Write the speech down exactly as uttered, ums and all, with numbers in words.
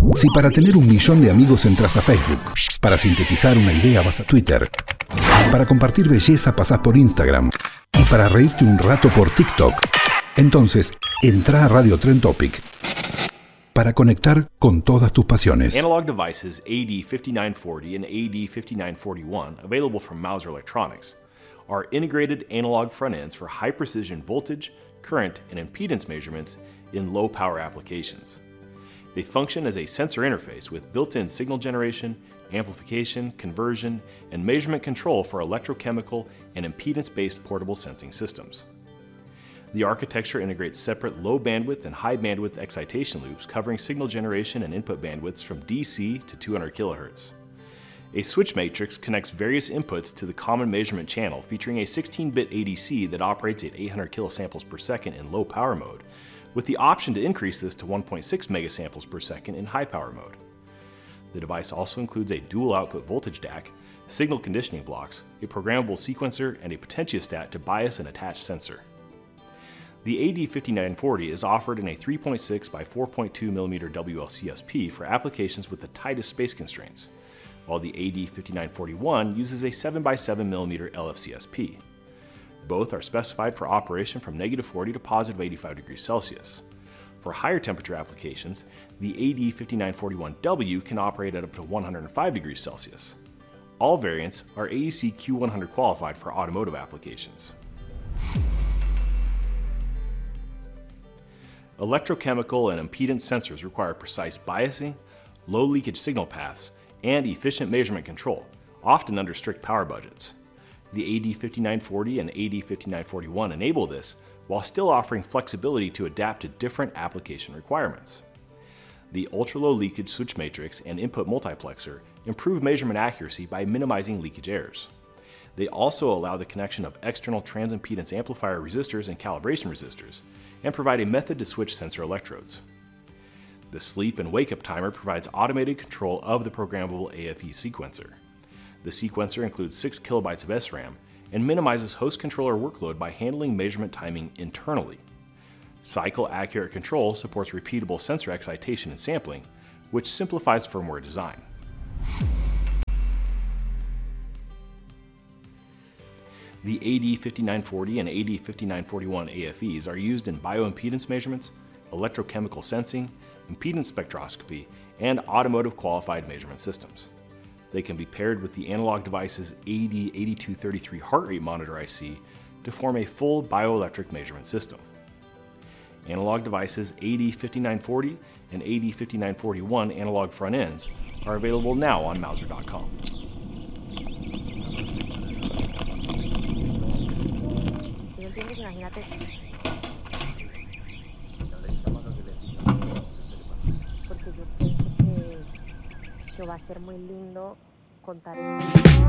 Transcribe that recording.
Si para tener un millón de amigos entras a Facebook, para sintetizar una idea vas a Twitter, para compartir belleza pasás por Instagram y para reírte un rato por TikTok, entonces entra a Radio Trend Topic para conectar con todas tus pasiones. Analog devices A D fifty-nine forty and A D fifty-nine forty-one, available from Mouser Electronics, are integrated analog front ends for high precision voltage, current, and impedance measurements in low power applications. They function as a sensor interface with built-in signal generation, amplification, conversion, and measurement control for electrochemical and impedance-based portable sensing systems. The architecture integrates separate low bandwidth and high bandwidth excitation loops covering signal generation and input bandwidths from D C to two hundred kilohertz. A switch matrix connects various inputs to the common measurement channel, featuring a sixteen bit A D C that operates at eight hundred kilosamples per second in low power mode, with the option to increase this to one point six megasamples per second in high power mode. The device also includes a dual output voltage D A C, signal conditioning blocks, a programmable sequencer, and a potentiostat to bias an attached sensor. The A D fifty-nine forty is offered in a three point six by four point two millimeter W L C S P for applications with the tightest space constraints, while the A D fifty-nine forty-one uses a seven by seven millimeter L F C S P. Both are specified for operation from negative forty to positive eighty-five degrees Celsius. For higher temperature applications, the A D fifty-nine forty-one W can operate at up to one hundred five degrees Celsius. All variants are A E C Q one hundred qualified for automotive applications. Electrochemical and impedance sensors require precise biasing, low leakage signal paths, and efficient measurement control, often under strict power budgets. The A D fifty-nine forty and A D fifty-nine forty-one enable this while still offering flexibility to adapt to different application requirements. The ultra-low leakage switch matrix and input multiplexer improve measurement accuracy by minimizing leakage errors. They also allow the connection of external transimpedance amplifier resistors and calibration resistors, and provide a method to switch sensor electrodes. The sleep and wake-up timer provides automated control of the programmable A F E sequencer. The sequencer includes six kilobytes of S RAM and minimizes host controller workload by handling measurement timing internally. Cycle-accurate control supports repeatable sensor excitation and sampling, which simplifies firmware design. The A D fifty-nine forty and A D fifty-nine forty-one A F Es are used in bioimpedance measurements, electrochemical sensing, impedance spectroscopy, and automotive qualified measurement systems. They can be paired with the Analog Devices A D eighty-two thirty-three heart rate monitor I C to form a full bioelectric measurement system. Analog Devices A D fifty-nine forty and A D fifty-nine forty-one analog front ends are available now on Mouser dot com. Imagínate. Porque yo pienso que, que va a ser muy lindo contar esto.